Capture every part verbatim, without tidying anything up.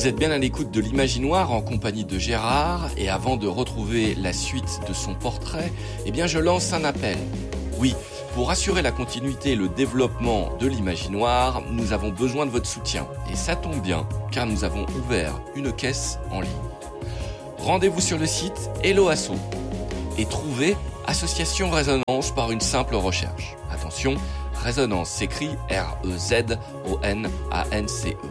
Vous êtes bien à l'écoute de l'Imaginoire en compagnie de Gérard, et avant de retrouver la suite de son portrait, eh bien je lance un appel. Oui, pour assurer la continuité et le développement de l'Imaginoire, nous avons besoin de votre soutien. Et ça tombe bien, car nous avons ouvert une caisse en ligne. Rendez-vous sur le site Hello Asso et trouvez Association Résonance par une simple recherche. Attention, Résonance s'écrit R E Z O N A N C E.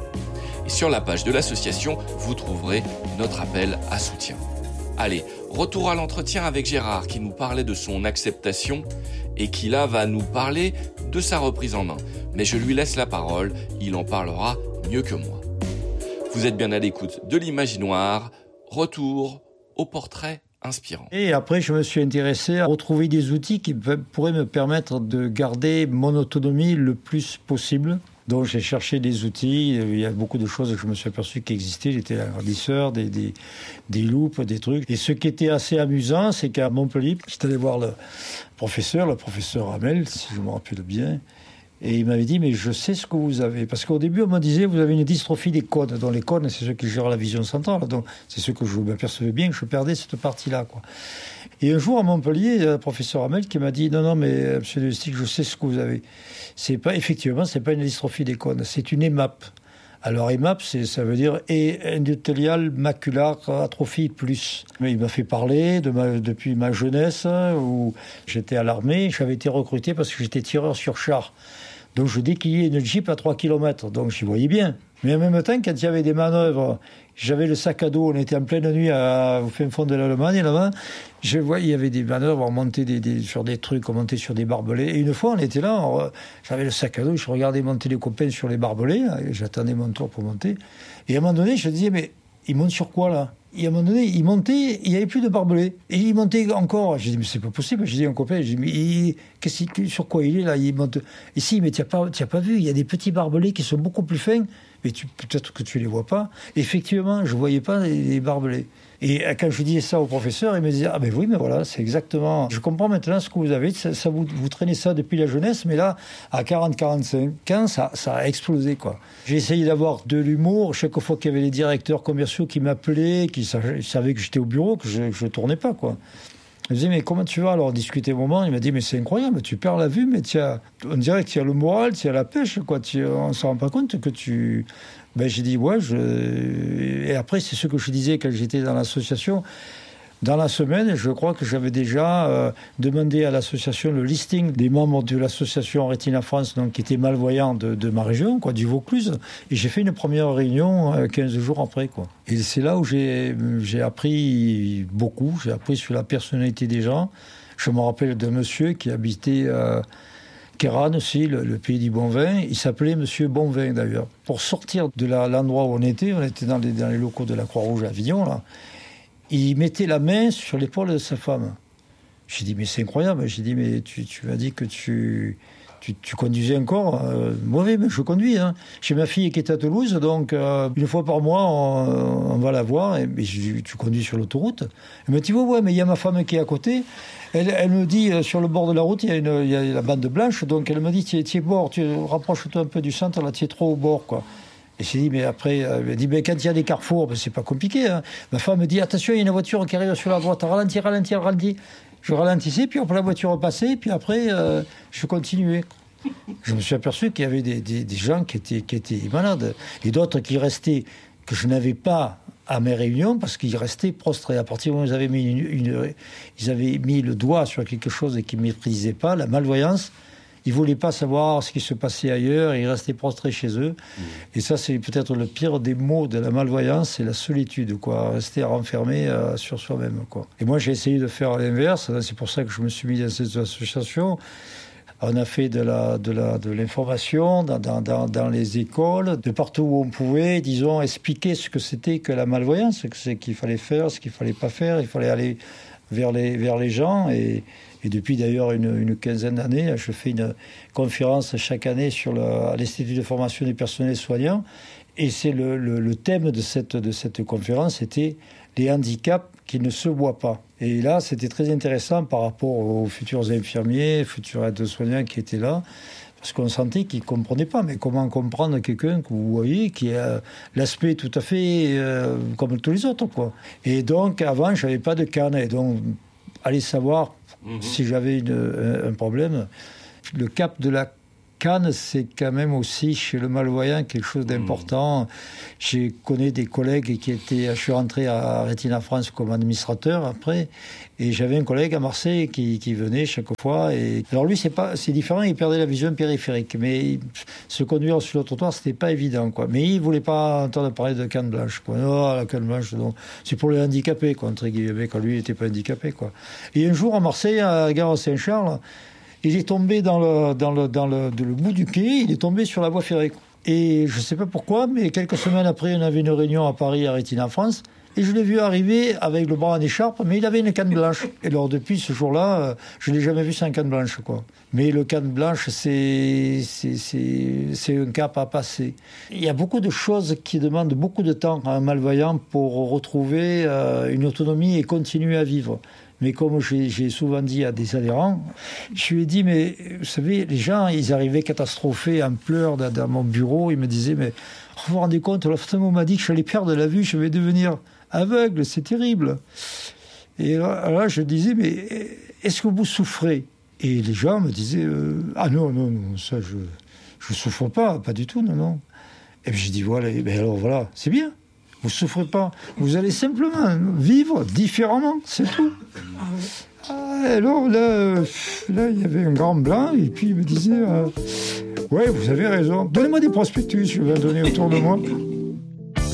Et sur la page de l'association, vous trouverez notre appel à soutien. Allez, retour à l'entretien avec Gérard qui nous parlait de son acceptation et qui là va nous parler de sa reprise en main. Mais je lui laisse la parole, il en parlera mieux que moi. Vous êtes bien à l'écoute de l'Imaginoire. Retour au portrait inspirant. Et après, je me suis intéressé à retrouver des outils qui pourraient me permettre de garder mon autonomie le plus possible. Donc j'ai cherché des outils, il y a beaucoup de choses que je me suis aperçu qui existaient, j'étais agrandisseur, des, des, des loupes, des trucs. Et ce qui était assez amusant, c'est qu'à Montpellier, j'étais allé voir le professeur, le professeur Hamel, si je me rappelle bien, et il m'avait dit, mais je sais ce que vous avez. Parce qu'au début, on me disait, vous avez une dystrophie des cônes. Dans les cônes, c'est ceux qui gèrent la vision centrale. Donc c'est ce que je m'apercevais bien, que je perdais cette partie-là, quoi. Et un jour, à Montpellier, il y a le professeur Hamel qui m'a dit, non, non, mais monsieur Delestick, je sais ce que vous avez. C'est pas, effectivement, c'est pas une dystrophie des cônes, c'est une E M A P. Alors, E M A P, c'est, ça veut dire Endothelial Macular Atrophie Plus. Mais il m'a fait parler de ma, depuis ma jeunesse, où j'étais à l'armée, j'avais été recruté parce que j'étais tireur sur char. Donc, je déquillais une Jeep à trois kilomètres, donc j'y voyais bien. Mais en même temps, quand il y avait des manœuvres, j'avais le sac à dos, on était en pleine nuit à, au fin fond de l'Allemagne, là-bas, je voyais, il y avait des manœuvres, on montait des, des, sur des trucs, on montait sur des barbelés. Et une fois, on était là, on, j'avais le sac à dos, je regardais monter les copains sur les barbelés, là, et j'attendais mon tour pour monter. Et à un moment donné, je disais, mais ils montent sur quoi, là ? Et à un moment donné, ils montaient, il n'y avait plus de barbelés. Et ils montaient encore. J'ai dit, mais c'est pas possible. J'ai dit à un copain, j'ai dit, mais il, qu'est-ce, sur quoi il est, là ? Il monte. Et si, mais tu n'as pas, pas vu, il y a des petits barbelés qui sont beaucoup plus fins, mais tu, peut-être que tu ne les vois pas. Effectivement, je ne voyais pas les, les barbelés. Et quand je disais ça au professeur, il me disait, ah ben oui, mais voilà, c'est exactement... Je comprends maintenant ce que vous avez, ça, ça vous, vous traînez ça depuis la jeunesse, mais là, à quarante à quarante-cinq ans, ça, ça a explosé, quoi. J'ai essayé d'avoir de l'humour, chaque fois qu'il y avait les directeurs commerciaux qui m'appelaient, qui savaient que j'étais au bureau, que je ne tournais pas, quoi. Je me disais, mais comment tu vas alors discuter un moment ? Il m'a dit, mais c'est incroyable, tu perds la vue, mais tu as, on dirait que tu as le moral, tu as la pêche, quoi. Tu, on ne se rend pas compte que tu... Ben, j'ai dit, ouais, je... Et après, c'est ce que je disais quand j'étais dans l'association. Dans la semaine, je crois que j'avais déjà euh, demandé à l'association le listing des membres de l'association Rétina France, donc, qui étaient malvoyants de, de ma région, quoi, du Vaucluse. Et j'ai fait une première réunion euh, quinze jours après, quoi. Et c'est là où j'ai, j'ai appris beaucoup. J'ai appris sur la personnalité des gens. Je me rappelle d'un monsieur qui habitait... Euh, Kéran aussi, le, le pays du bon vin, il s'appelait Monsieur Bonvin d'ailleurs. Pour sortir de la, l'endroit où on était, on était dans les, dans les locaux de la Croix-Rouge à Avignon, là, il mettait la main sur l'épaule de sa femme. J'ai dit, mais c'est incroyable. J'ai dit, mais tu, tu m'as dit que tu, tu, tu conduisais encore. Euh, mauvais, mais je conduis. Hein. J'ai ma fille qui est à Toulouse, donc euh, une fois par mois, on, on va la voir. Et, et je, tu conduis sur l'autoroute. Elle me dit, ouais, ouais, mais il y a ma femme qui est à côté. Elle, elle me dit, euh, sur le bord de la route, il y a, une, il y a la bande blanche, donc elle me dit, tu es bord, tu rapproches-toi un peu du centre, là, tu es trop au bord, quoi. Et j'ai dit, mais après, euh, elle dit, mais quand il y a des carrefours, ben, c'est pas compliqué, hein. Ma femme me dit, attention, il y a une voiture qui arrive sur la droite, ralentis, ralentis, ralentis. Je ralentissais, puis après la voiture passait, puis après, euh, je continuais. Je me suis aperçu qu'il y avait des, des, des gens qui étaient, qui étaient malades, et d'autres qui restaient, que je n'avais pas à mes réunions, parce qu'ils restaient prostrés. À partir du moment où ils avaient mis, une, une, ils avaient mis le doigt sur quelque chose et qu'ils ne maîtrisaient pas, la malvoyance, ils ne voulaient pas savoir ce qui se passait ailleurs, et ils restaient prostrés chez eux. Mmh. Et ça, c'est peut-être le pire des maux de la malvoyance, c'est la solitude, quoi, rester renfermé euh, sur soi-même, quoi. Et moi, j'ai essayé de faire l'inverse, c'est pour ça que je me suis mis dans cette association. On a fait de, la, de, la, de l'information dans, dans, dans les écoles, de partout où on pouvait, disons, expliquer ce que c'était que la malvoyance, ce que c'est qu'il fallait faire, ce qu'il ne fallait pas faire. Il fallait aller vers les, vers les gens. Et, et depuis d'ailleurs une, une quinzaine d'années, je fais une conférence chaque année sur le, à l'Institut de formation des personnels soignants. Et c'est le, le, le thème de cette, de cette conférence, c'était les handicaps qui ne se voient pas. Et là, c'était très intéressant par rapport aux futurs infirmiers, futurs aides-soignants qui étaient là, Parce qu'on sentait qu'il ne comprenait pas. Mais comment comprendre quelqu'un que vous voyez qui a l'aspect tout à fait euh, comme tous les autres, quoi. Et donc, avant, je n'avais pas de canne. Et donc, aller savoir mmh. si j'avais une, un, un problème. Le cap de la canne, c'est quand même aussi, chez le malvoyant, quelque chose d'important. Mmh. Je connais des collègues qui étaient... Je suis rentré à Retina France comme administrateur, après, et j'avais un collègue à Marseille qui, qui venait chaque fois. Et... Alors lui, c'est, pas, c'est différent, il perdait la vision périphérique, mais se conduire sur le trottoir, c'était pas évident, quoi. Mais il voulait pas entendre parler de canne blanche, quoi. Non, la canne blanche, non. C'est pour les handicapés, quoi, entre guillemets, quand lui, il n'était pas handicapé, quoi. Et un jour, à Marseille, à la gare Saint-Charles, il est tombé dans le, dans le, dans le, le bout du quai, il est tombé sur la voie ferrée. Et je ne sais pas pourquoi, mais quelques semaines après, on avait une réunion à Paris, à Retina France, et je l'ai vu arriver avec le bras en écharpe, mais il avait une canne blanche. Et alors, depuis ce jour-là, je ne l'ai jamais vu sans canne blanche, quoi. Mais le canne blanche, c'est, c'est, c'est, c'est un cap à passer. Il y a beaucoup de choses qui demandent beaucoup de temps à un malvoyant pour retrouver euh, une autonomie et continuer à vivre. Mais comme j'ai, j'ai souvent dit à des adhérents, je lui ai dit, mais vous savez, les gens, ils arrivaient catastrophés, en pleurs dans, dans mon bureau. Ils me disaient, mais vous vous rendez compte, l'ophtalmo m'a dit que je allais perdre la vue, je vais devenir aveugle, c'est terrible. Et là, là je disais, mais est-ce que vous souffrez ? Et les gens me disaient, euh, ah non, non, non, ça, je ne souffre pas, pas du tout, non, non. Et puis j'ai dit, voilà, ben alors voilà, c'est bien. Vous ne souffrez pas. Vous allez simplement vivre différemment, c'est tout. Ah, alors là, là, il y avait un grand blanc, et puis il me disait, euh, ouais, vous avez raison. Donnez-moi des prospectus, je vais en donner autour de moi.